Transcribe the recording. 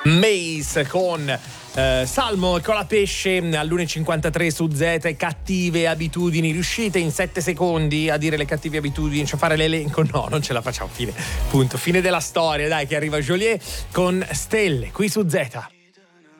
Mace con Salmo e Colapesce all'1.53 su Z. Cattive abitudini. Riuscite in 7 secondi a dire le cattive abitudini, cioè fare l'elenco? No, non ce la facciamo. Fine, punto, fine della storia. Dai, che arriva Joliet con Stelle qui su Z.